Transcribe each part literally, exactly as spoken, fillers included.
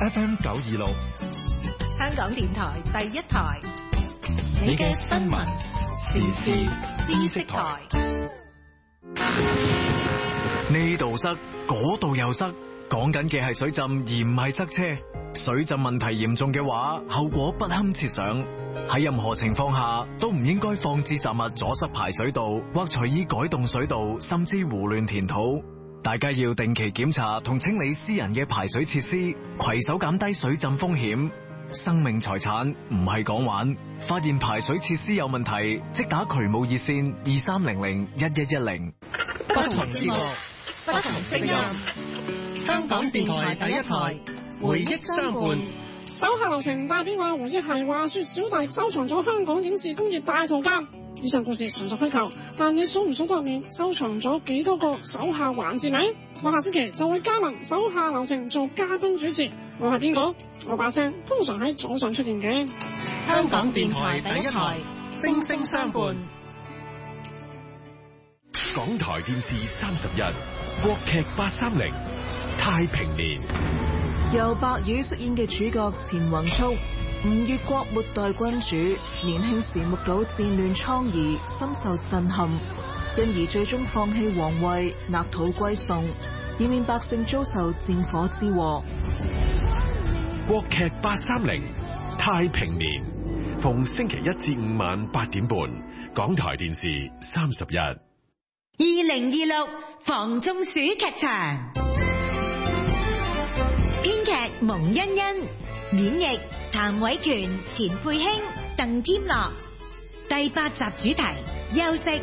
F M 九二六， 香港電台第一台， 你嘅新聞時事知識台。呢度塞，嗰度又塞，講緊嘅係水浸而唔係塞車。水浸問題嚴重嘅話，後果不堪設想。喺任何情況下都唔應該放置雜物阻塞排水道，或隨意改動水道，甚至胡亂填土。大家要定期檢查同清理私人嘅排水設施，攜手減低水浸風險。生命財產唔係講玩，發現排水設施有問題，即打渠務熱線二三零零一一一零。 不同節目，不同聲音，香港電台第一台，回憶相伴。 手下留情帶俾我回憶係話說小弟收藏咗香港影視工業大圖鑑。以上故事純屬虛構，但你數唔數得入面收藏咗幾多個手下環節名？我下星期就會加盟手下留情做嘉賓主持。我係邊個？我把聲通常喺早上出現嘅。 香港電台第一台，聲聲相伴。 港台電視三十一，國劇八三零，太平年。 由白宇飾演嘅主角錢宏速，吳越國末代君主，年輕時目睹戰亂瘡痍，深受震撼，因而最終放棄皇位，納土歸宋，以免百姓遭受戰火之禍。 國劇八三零，太平年，逢星期一至五晚八點半，港台電視三十一。 二零二六防中暑劇場，編劇蒙欣欣，演繹譚偉權、錢佩卿、鄧添樂。第八集主題休息。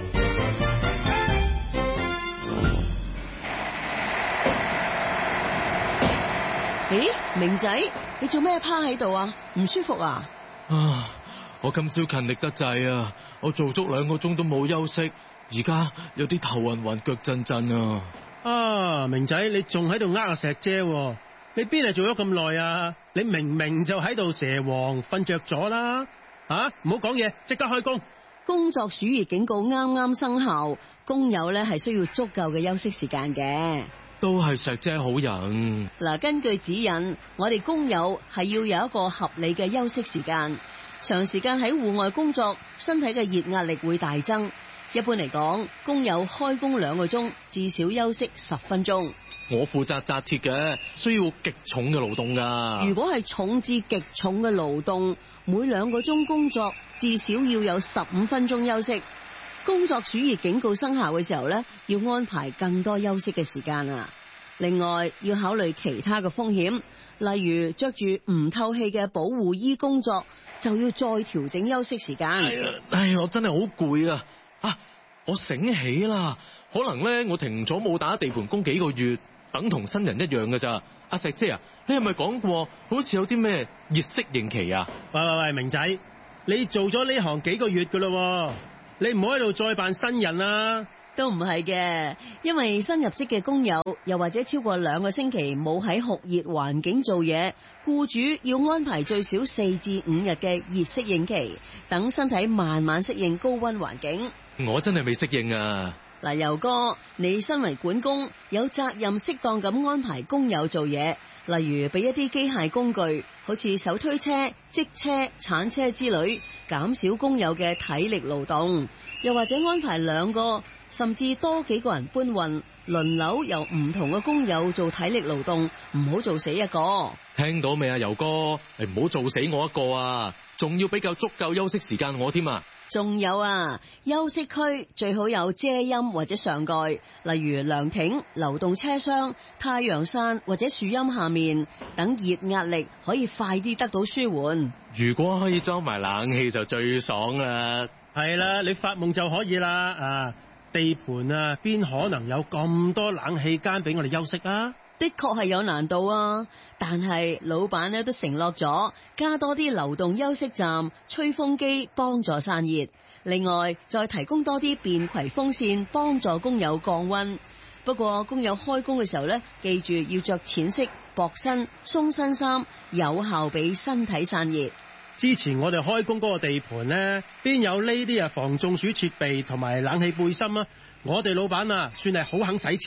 咦，明仔，你做咩趴喺度啊？唔舒服啊？ 啊！我今朝勤力得滯啊，我做足兩個鐘都冇休息，而家有啲頭暈暈、腳震震啊！ 啊，明仔，你仲喺度呃阿石姐？你邊係做咗咁耐啊？你明明就喺度蛇王瞓着咗啦！吓，唔好講嘢，即刻開工。 工作暑熱警告啱啱生效，工友咧係需要足夠嘅休息時間嘅。 都係石姐好人。 嗱，根據指引，我哋工友係要有一個合理嘅休息時間。長時間喺戶外工作，身體嘅熱壓力會大增。一般嚟講，工友開工兩個鐘，至少休息十分鐘。 我負責紮鐵嘅，需要極重嘅勞動噶。 如果係重至極重嘅勞動，每兩個鐘工作至少要有十五分鐘休息。工作暑熱警告生效嘅時候咧，要安排更多休息嘅時間啊。另外要考慮其他嘅風險，例如着住唔透氣嘅保護衣工作，就要再調整休息時間。 哎呀，哎呀，我真係好攰啊！啊，我醒起啦，可能咧我停咗冇打地盤工幾個月，等同新人一樣㗎咋。阿石姐啊，你係咪講過好似有啲咩熱適應期啊？ 喂喂喂，明仔，你做咗呢行幾個月噶啦，你唔好喺度再扮新人啦。 都唔係嘅，因為新入職嘅工友，又或者超過兩個星期冇喺酷熱環境做嘢，僱主要安排最少四至五日嘅熱適應期，等身體慢慢適應高溫環境。 我真係未適應啊！ 嗱，游哥，你身為管工，有責任適當咁安排工友做嘢，例如俾一啲機械工具，好似手推車、積車、鏟車之類，減少工友嘅體力勞動，又或者安排兩個甚至多幾個人搬運，輪流由唔同嘅工友做體力勞動，唔好做死一個。 聽到未啊，游哥？你唔好做死我一個啊！仲要比較足夠休息時間我添啊！ 仲有啊，休息區最好有遮陰或者上蓋，例如涼亭、流動車廂、太陽傘或者樹蔭下面，等熱壓力可以快啲得到舒緩。 如果可以裝埋冷氣就最爽啦！ 係啦，你發夢就可以啦啊！地盤啊，邊可能有咁多冷氣間俾我哋休息啊？ 的確係有難度啊，但係老闆咧都承諾咗加多啲流動休息站、吹風機幫助散熱，另外再提供多啲便攜風扇幫助工友降溫。不過工友開工嘅時候咧，記住要着淺色、薄身、鬆身衫，有效俾身體散熱。 之前我哋開工嗰個地盤咧，邊有呢啲啊防中暑設備同埋冷氣背心啊？我哋老闆啊，算係好肯使錢啊！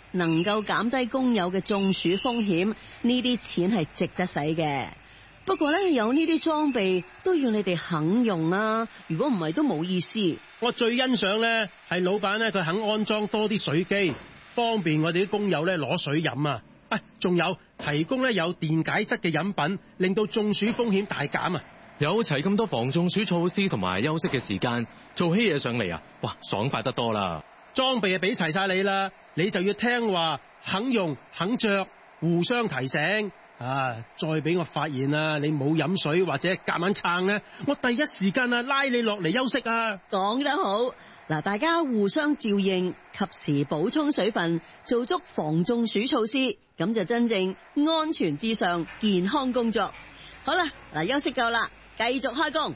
能夠減低工友嘅中暑風險，呢啲錢係值得使嘅。不過咧，有呢啲裝備都要你哋肯用啦，如果唔係都冇意思。 我最欣賞咧係老闆咧，佢肯安裝多啲水機，方便我哋啲工友咧攞水飲啊！啊，仲有提供咧有電解質嘅飲品，令到中暑風險大減啊！ 有齊咁多防中暑措施同埋休息嘅時間，做起嘢上嚟啊，哇，爽快得多啦！ 裝備啊俾齊晒你啦，你就要聽話，肯用肯着，互相提醒。啊！再俾我發現啊，你冇飲水或者夾硬撐咧，我第一時間啊拉你落嚟休息啊！ 講得好，嗱，大家互相照應，及時補充水分，做足防中暑措施，咁就真正安全至上，健康工作。好啦，嗱，休息夠啦，繼續開工。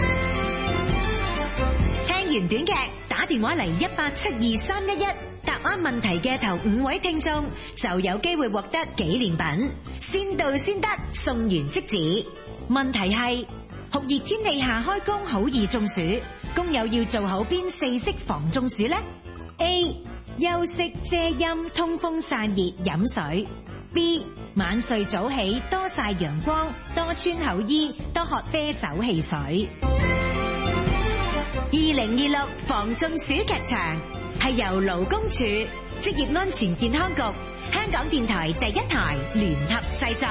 聽完短劇，打電話嚟一八七二三一一，答啱問題嘅頭五位聽眾就有機會獲得紀念品，先到先得，送完即止。問題係酷熱天氣下開工好易中暑，工友要做好邊四式防中暑呢？ A. 休息遮陰通風散熱飲水。 B. 晚睡早起多曬陽光，多穿厚衣，多喝啤酒汽水。二零二六防中暑劇場係由勞工處、職業安全健康局、香港電台第一台聯合製作。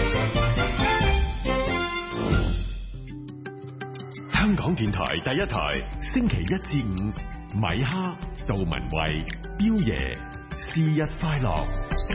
香港電台第一台，星期一至五，米哈、杜文慧、彪爺，是日快樂。